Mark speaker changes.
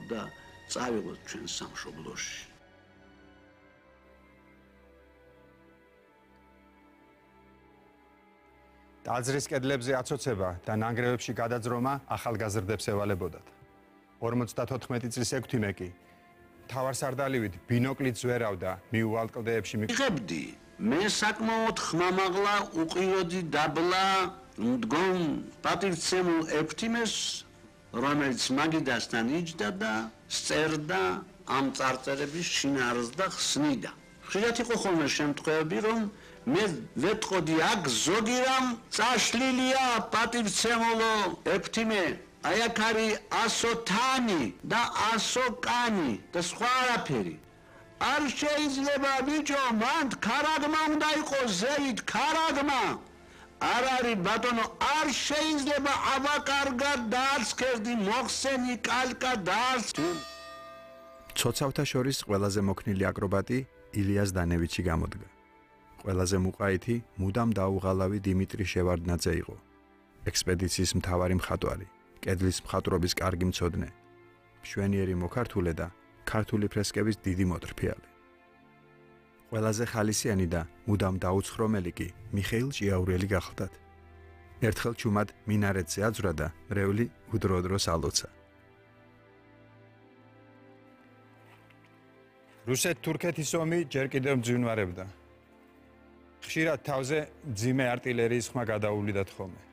Speaker 1: და წავიღოთ ჩვენ სამშობლოში.
Speaker 2: ტაძრის კედლებზე აცოცება და ნანგრევებში გადაძრომა ახალგაზრდებს ევალებოდათ. 54 წლის ექვთიმე კი თავარსარდალივით ბინოკლით ზვერავდა მიუვალ კლდეებში
Speaker 1: მიღებდი მე საკმაოდ ხმამაღლა უყიროდი დაბლა მდგომ პატივცემულ ექვთიმეს რომელიც მაგიდასთან იჯდა და სწერდა ამ წარწერების შინაარსს და ხსნიდა. ხშირად იყო ხოლმე შემთხვევები რომ მე ვეტყოდი აქ ზოგი რამ წაშლილია პატივცემულო ექვთიმე აი აქ არის 100 თანი და 100 კანი და სხვა არაფერი. არ შეიძლება ბიჭო მან ქარაგმა უნდა იყოს ზევით ქარაგმა. არ არის ბატონო არ შეიძლება აბაკარგად დაარსქერდი მოხსენი კალკა დაარს.
Speaker 2: ცოცავთა შორის ყველაზე მოქნილი აკრობატი ილიას დანევიჩი გამოდგა. ყველაზე მუყაითი მუდამ დაუღალავი დიმიტრი შევარდნაძე იყო. ექსპედიციის მთავარი მხატვარი, კედლის მხატვრობის კარგი მცოდნე, მშვენიერი მოქართულე და ქართული ფრესკების დიდი მოტრფიალი. ყველაზე ხალისიანი და მუდამ დაუცხრომელი კი მიხეილ ჭიაურელი გახლდათ. ერთხელ ჩუმად მინარეთზე აძვრა და მრევლი უდროდროს ალოცა. რუსეთ-თურქეთის ომი ჯერ კიდევ მძვინვარებდა. ხშირად თავზე მძიმე არტილერიის ხმა გადაუვლიდათ ხოლმე.